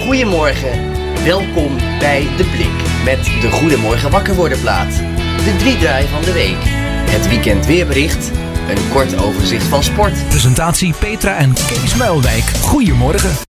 Goedemorgen, welkom bij De Blik met de Goedemorgen Wakker Worden plaat. De 3-draai van de week, het weekend weerbericht, een kort overzicht van sport. Presentatie Petra en Kees Muilwijk. Goedemorgen.